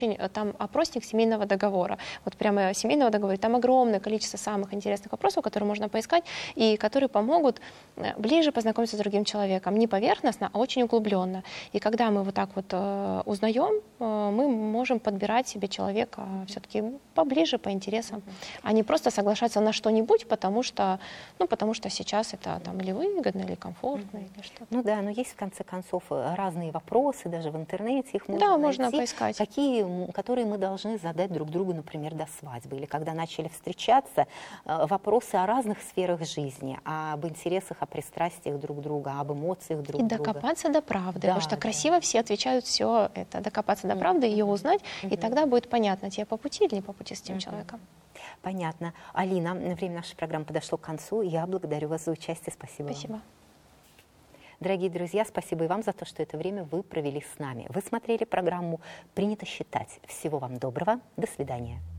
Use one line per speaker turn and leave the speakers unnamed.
Там опросник семейного договора. Вот прямо семейного договора. Там огромное количество самых интересных вопросов, которые можно поискать и которые помогут ближе познакомиться с другим человеком. Не поверхностно, а очень углубленно. И когда мы вот так вот узнаем, мы можем подбирать себе человека все-таки поближе по интересам, а не просто соглашаться на что-нибудь, потому что сейчас это там или выгодно, или комфортно, или что-то.
Ну да, но есть в конце концов разные вопросы, даже в интернете их можно
Да,
найти,
можно поискать.
которые мы должны задать друг другу, например, до свадьбы. Или когда начали встречаться, вопросы о разных сферах жизни, об интересах, о пристрастиях друг друга, об эмоциях друг друга.
И докопаться до правды,
Да,
потому что красиво все отвечают все это. Докопаться до правды, ее узнать, и тогда будет понятно, тебе по пути или не по пути с этим человеком.
Понятно. Алина, время нашей программы подошло к концу. Я благодарю вас за участие. Спасибо вам.
Спасибо.
Дорогие друзья, спасибо и вам за то, что это время вы провели с нами. Вы смотрели программу «Принято считать». Всего вам доброго. До свидания.